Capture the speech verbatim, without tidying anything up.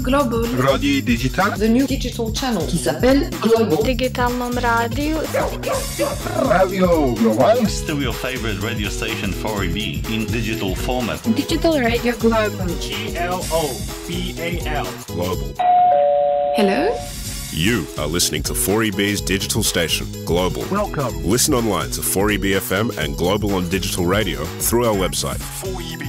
Global. Radio Digital. The new digital channel qui s'appelle Global. Digitalnom radio. Radio Global. Still your favorite radio station four E B in digital format. Digital Radio Global. G L O B A L. Global. Hello? You are listening to four E B's digital station, Global. Welcome. Listen online to four E B F M and Global on digital radio through our website. four E B